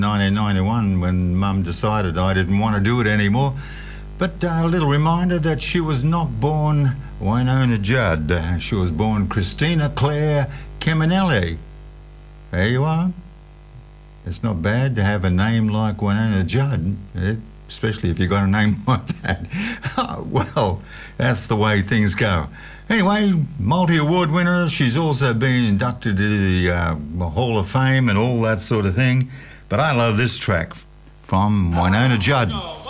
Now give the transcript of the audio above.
1991 when Mum decided I didn't want to do it anymore. But a little reminder that she was not born Wynonna Judd. She was born Christina Claire Caminelli. There you are. It's not bad to have a name like Wynonna Judd, especially if you've got a name like that. Well, that's the way things go. Anyway, multi-award winner. She's also been inducted to the Hall of Fame and all that sort of thing. But I love this track from Wynonna Judd.